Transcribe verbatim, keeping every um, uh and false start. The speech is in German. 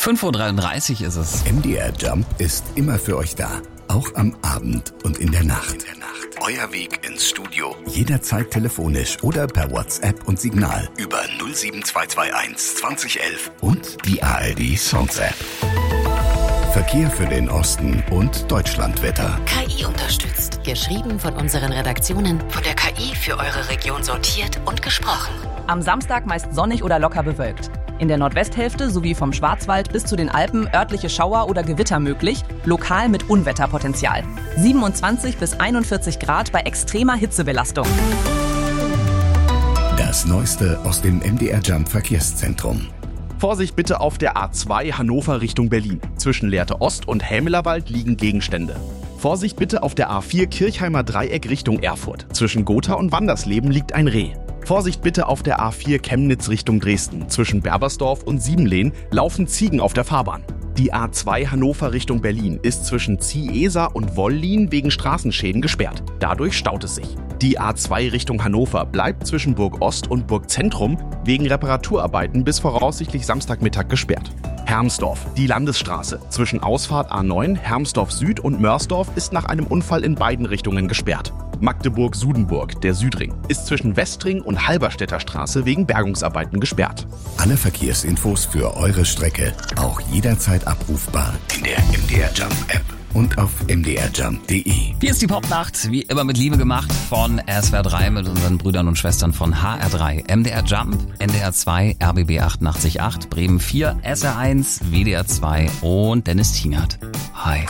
fünf Uhr dreiunddreißig ist es. M D R Jump ist immer für euch da. Auch am Abend und in der Nacht. Euer Weg ins Studio. Jederzeit telefonisch oder per WhatsApp und Signal über null sieben zwei zwei eins zwanzig elf und die A R D Songs App. Verkehr für den Osten und Deutschlandwetter. K I unterstützt. Geschrieben von unseren Redaktionen. Von der K I für eure Region sortiert und gesprochen. Am Samstag meist sonnig oder locker bewölkt. In der Nordwesthälfte sowie vom Schwarzwald bis zu den Alpen örtliche Schauer oder Gewitter möglich, lokal mit Unwetterpotenzial. siebenundzwanzig bis einundvierzig Grad bei extremer Hitzebelastung. Das Neueste aus dem M D R Jump Verkehrszentrum. Vorsicht bitte auf der A zwei Hannover Richtung Berlin. Zwischen Lehrte Ost und Helmelerwald liegen Gegenstände. Vorsicht bitte auf der A vier Kirchheimer Dreieck Richtung Erfurt. Zwischen Gotha und Wandersleben liegt ein Reh. Vorsicht bitte auf der A vier Chemnitz Richtung Dresden. Zwischen Berbersdorf und Siebenlehn laufen Ziegen auf der Fahrbahn. Die A zwei Hannover Richtung Berlin ist zwischen Ziehesa und Wollin wegen Straßenschäden gesperrt. Dadurch staut es sich. Die A zwei Richtung Hannover bleibt zwischen Burg Ost und Burg Zentrum wegen Reparaturarbeiten bis voraussichtlich Samstagmittag gesperrt. Hermsdorf, die Landesstraße zwischen Ausfahrt A neun, Hermsdorf Süd und Mörsdorf ist nach einem Unfall in beiden Richtungen gesperrt. Magdeburg-Sudenburg, der Südring, ist zwischen Westring und Halberstädter Straße wegen Bergungsarbeiten gesperrt. Alle Verkehrsinfos für eure Strecke auch jederzeit abrufbar in der M D R Jump App und auf m d r jump punkt d e. Hier ist die Popnacht, wie immer mit Liebe gemacht von S W R drei mit unseren Brüdern und Schwestern von H R drei. M D R Jump, N D R zwei, R B B achtundachtzig Komma acht, Bremen vier, S R eins, W D R zwei und Dennis Tienert. Hi.